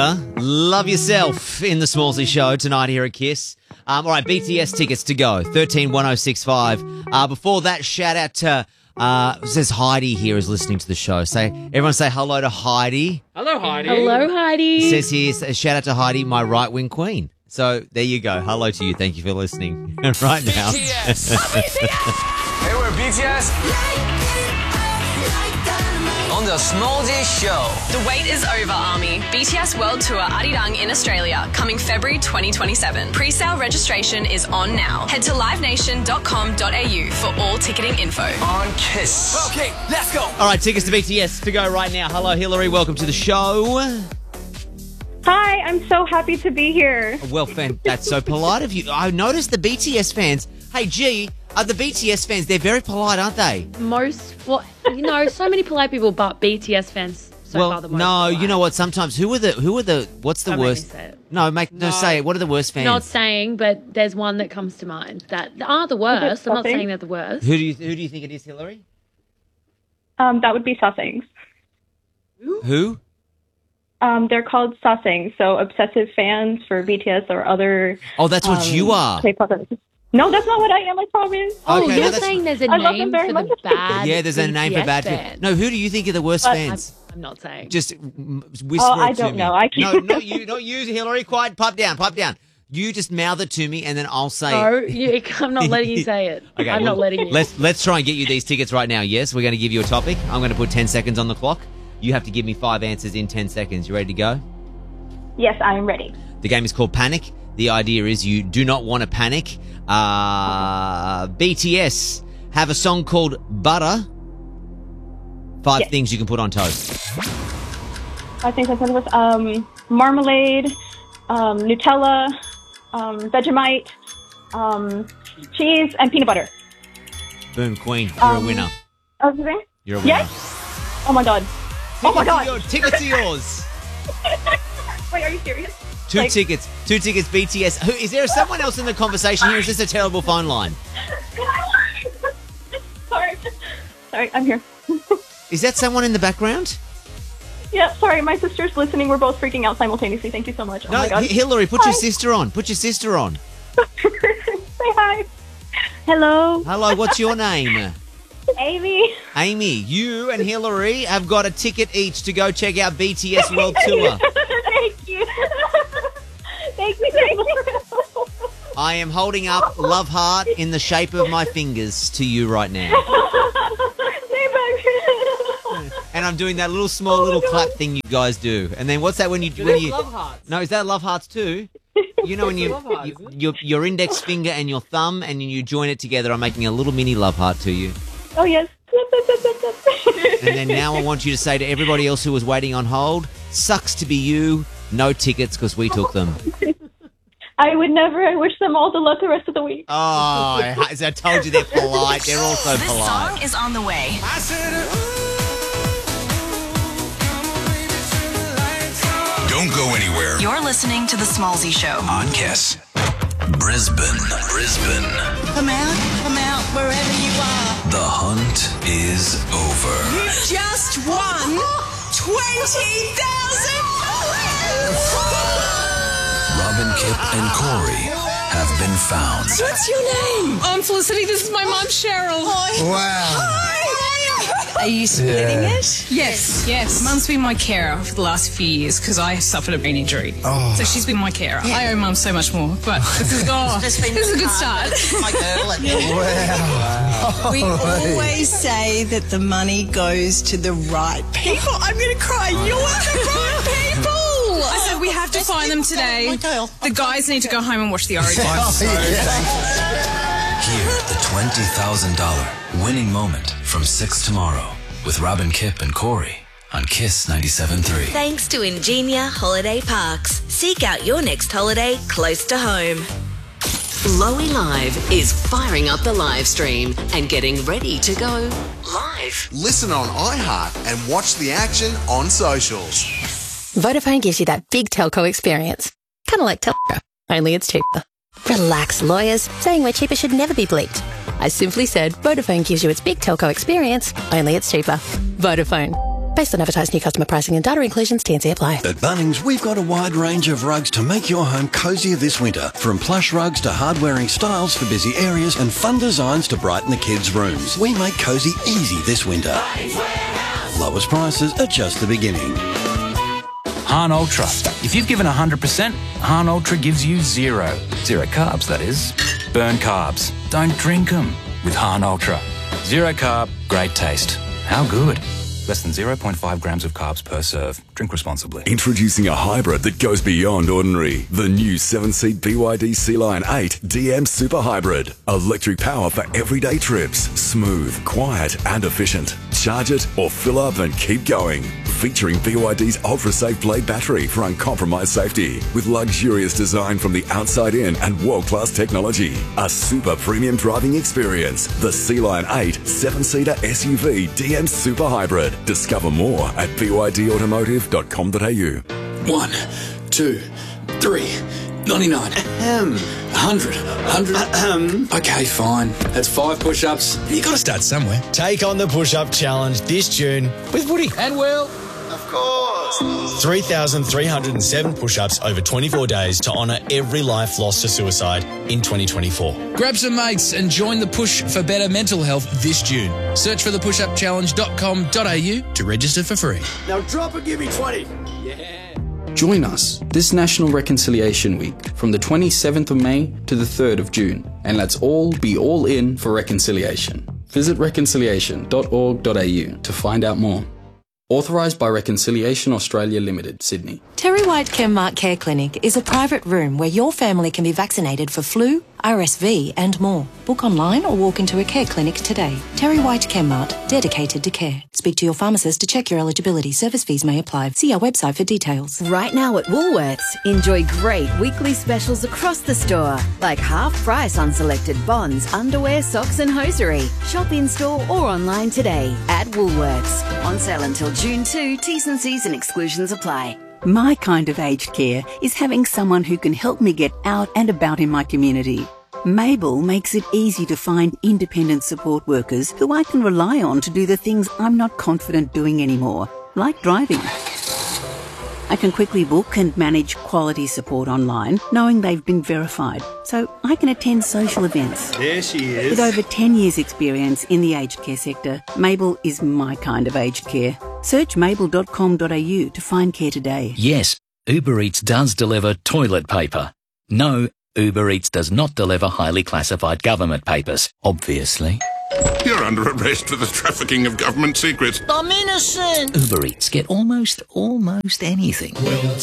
Love yourself in the Smallsy Show tonight here at Kiss. All right, BTS tickets to go, 131065. Before that, shout out to, it says Heidi here is listening to the show. Everyone say hello to Heidi. Hello, Heidi. Hello, Heidi. It says here, shout out to Heidi, my right-wing queen. So there you go. Hello to you. Thank you for listening right now. BTS. Hey, we're BTS. On the Smallsy Show. The wait is over, Army. BTS World Tour Arirang in Australia, coming February 2027. Pre-sale registration is on now. Head to livenation.com.au for all ticketing info. On Kiss. Okay, let's go. All right, tickets to BTS to go right now. Hello, Hillary. Welcome to the show. Hi, I'm so happy to be here. Well, that's so polite of you. I noticed the BTS fans. Hey, G, the BTS fans, they're very polite, aren't they? So many polite people, but BTS fans so far the most polite. You know what? Sometimes what's the Don't worst? make me say it. No, say it. What are the worst fans? Not saying, but there's one that comes to mind that are the worst. I'm not saying they're the worst. Who do you think it is, Hillary? That would be Sasaengs. Who? They're called Sasaengs, so obsessive fans for BTS or other. Oh, that's what you are. K-pop artists. No, that's not what I am, I promise. Oh, Okay, you're saying there's a I love name them very for much. the bad Yeah, there's a name for BTS bad fans. fans. No, who do you think are the worst fans? I'm not saying. Just whisper I it to don't me. know. I No, can't. not you, Hillary. Quiet, pipe down. You just mouth it to me, and then I'll say No, it. I'm not letting you say it. Okay, I'm well, not letting you. Let's try and get you these tickets right now. Yes, we're going to give you a topic. I'm going to put 10 seconds on the clock. You have to give me 5 answers in 10 seconds. You ready to go? Yes, I am ready. The game is called Panic. The idea is you do not want to panic. BTS have a song called Butter. 5 things you can put on toast. I think that's what it was. Marmalade, Nutella, Vegemite, cheese, and peanut butter. Boom, queen. You're a winner. Everything? You're a winner. Yes? Oh my god. Oh my god. Tickets are yours. Wait, are you serious? Two tickets, BTS. Who is there? Someone else in the conversation here? Is this a terrible phone line? Sorry, I'm here. Is that someone in the background? Yeah, sorry, my sister's listening. We're both freaking out simultaneously. Thank you so much. Oh No, my god. Hillary, put your sister on. Say hi. Hello. Hello, what's your name? Amy. Amy, you and Hillary have got a ticket each to go check out BTS World Tour. Thank you. Thank you. I am holding up love heart in the shape of my fingers to you right now. And I'm doing that little clap thing you guys do. And then what's that when you love hearts? No, is that love hearts too? You know when your index finger and your thumb and you join it together, I'm making a little mini love heart to you. Oh yes. And then now I want you to say to everybody else who was waiting on hold, sucks to be you, no tickets because we took them. I would never. I wish them all the luck the rest of the week. Oh, as I told you, they're polite. They're all so This polite. song is on the way. Don't go anywhere. You're listening to The Smallsy Show. On Kiss. Brisbane. Come out, wherever you are. The hunt is over. You just won $20,000. Robin, Kip, and Corey have been found. What's your name? I'm Felicity. This is my mom, Cheryl. Hi. Wow. Hi. Are you splitting it? Yes. Mum's been my carer for the last few years because I suffered a brain injury. Oh. So she's been my carer. I owe Mum so much more, but this is a good start. My girl. Wow. We always say that the money goes to the right people. I'm going to cry. You're the right people. I said we have to find them today. The guys need to go home and watch the Origin. Hear the $20,000 winning moment from 6 tomorrow with Robin, Kip, and Corey on Kiss 97.3. Thanks to Ingenia Holiday Parks. Seek out your next holiday close to home. Lowy Live is firing up the live stream and getting ready to go live. Listen on iHeart and watch the action on socials. Vodafone gives you that big telco experience. Kind of like Telco, only it's cheaper. Relax, lawyers. Saying we're cheaper should never be bleeped. I simply said Vodafone gives you its big telco experience, only it's cheaper. Vodafone. Based on advertised new customer pricing and data inclusions, TNC apply. At Bunnings, we've got a wide range of rugs to make your home cozier this winter. From plush rugs to hard-wearing styles for busy areas and fun designs to brighten the kids' rooms. We make cozy easy this winter. Lowest prices are just the beginning. Hahn Ultra. If you've given 100%, Hahn Ultra gives you zero. Zero carbs, that is. Burn carbs. Don't drink them with Hahn Ultra. Zero carb, great taste. How good? Less than 0.5 grams of carbs per serve. Drink responsibly. Introducing a hybrid that goes beyond ordinary. The new 7-seat BYD Sea Lion 8 DM Super Hybrid. Electric power for everyday trips. Smooth, quiet and efficient. Charge it or fill up and keep going. Featuring BYD's ultra-safe Blade battery for uncompromised safety. With luxurious design from the outside in and world-class technology. A super premium driving experience. The Sea Lion 8 7-seater SUV DM Super Hybrid. Discover more at bydautomotive.com.au. 1, 2, 3, 99. 100. Okay, fine. That's 5 push-ups. You got to start somewhere. Take on the push-up challenge this June with Woody. And Will. Of course. 3,307 push-ups over 24 days to honour every life lost to suicide in 2024. Grab some mates and join the push for better mental health this June. Search for thepushupchallenge.com.au to register for free. Now drop and give me 20. Join us this National Reconciliation Week from the 27th of May to the 3rd of June, and let's all be all in for reconciliation. Visit reconciliation.org.au to find out more. Authorised by Reconciliation Australia Limited, Sydney. Terry White Chemart Care Clinic is a private room where your family can be vaccinated for flu, RSV and more. Book online or walk into a care clinic today. Terry White Chemart, dedicated to care. Speak to your pharmacist to check your eligibility. Service fees may apply. See our website for details. Right now at Woolworths, enjoy great weekly specials across the store, like half price on selected bonds, underwear, socks and hosiery. Shop in-store or online today at Woolworths. On sale until June 2, T's and C's and exclusions apply. My kind of aged care is having someone who can help me get out and about in my community. Mabel makes it easy to find independent support workers who I can rely on to do the things I'm not confident doing anymore, like driving. I can quickly book and manage quality support online, knowing they've been verified, so I can attend social events. There she is. With over 10 years' experience in the aged care sector, Mabel is my kind of aged care. Search mabel.com.au to find care today. Yes, Uber Eats does deliver toilet paper. No, Uber Eats does not deliver highly classified government papers, obviously. You're under arrest for the trafficking of government secrets. I'm innocent. Uber Eats get almost anything.